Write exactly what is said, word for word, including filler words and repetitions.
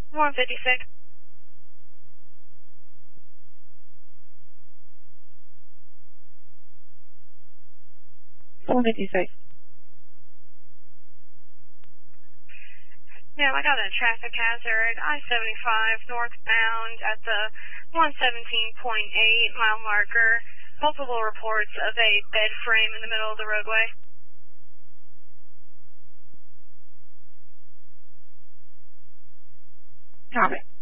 one fifty-six. one fifty-six. Yeah, I got a traffic hazard, I seventy-five northbound at the one seventeen point eight mile marker. Multiple reports of a bed frame in the middle of the roadway. Copy.